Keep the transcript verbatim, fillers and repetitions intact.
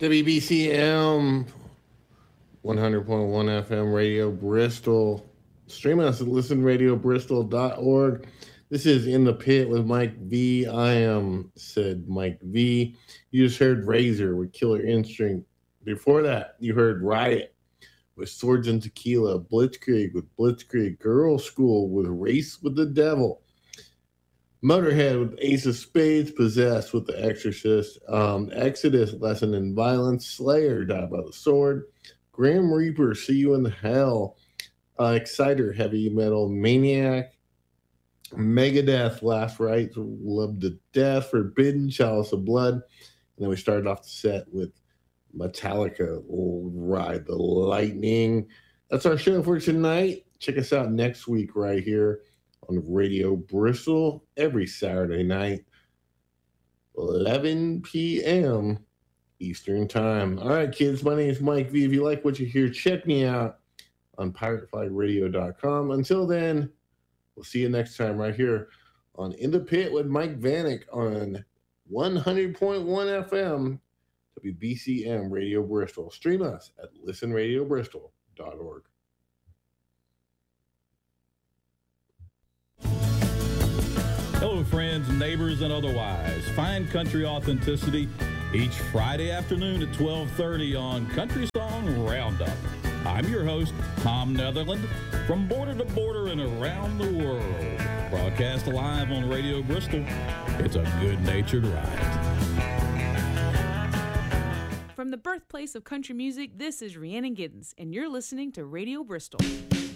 W B C M one hundred point one F M Radio Bristol. Stream us at listen radio bristol dot org. This is In the Pit with Mike V. I am said Mike V. You just heard Razor with Killer Instinct. Before that, you heard Riot with Swords and Tequila, Blitzkrieg with Blitzkrieg, Girl School with Race with the Devil, Motorhead with Ace of Spades, Possessed with The Exorcist, um, Exodus, Lesson in Violence, Slayer, Die by the Sword, Grim Reaper, See You in Hell, uh, Exciter, Heavy Metal, Maniac, Megadeth, Last Rites, Love to Death, Forbidden, Chalice of Blood, and then we started off the set with Metallica, Ride the Lightning. That's our show for tonight. Check us out next week right here on Radio Bristol every Saturday night, eleven p.m. Eastern Time. All right, kids, my name is Mike V. If you like what you hear, check me out on pirate flag radio dot com. Until then, we'll see you next time right here on In the Pit with Mike Vanek on one hundred point one F M, W B C M Radio Bristol. Stream us at listen radio bristol dot org. Hello, friends, neighbors, and otherwise. Find country authenticity each Friday afternoon at twelve thirty on Country Song Roundup. I'm your host, Tom Netherland, from border to border and around the world. Broadcast live on Radio Bristol. It's a good-natured ride. From the birthplace of country music, this is Rhiannon Giddens, and you're listening to Radio Bristol.